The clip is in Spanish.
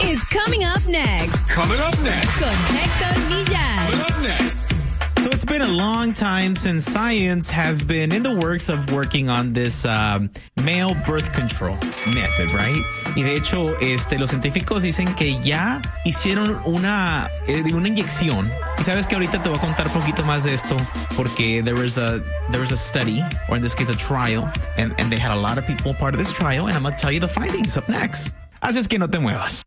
is coming up next. Coming up next. Con Héctor Villar. Coming up next. So it's been a long time since science has been in the works of working on this male birth control method, right? Y de hecho, los científicos dicen que ya hicieron una inyección. Y sabes que ahorita te voy a contar un poquito más de esto porque there was a study, or in this case a trial, and they had a lot of people part of this trial, and I'm going to tell you the findings up next. Así es que no te muevas.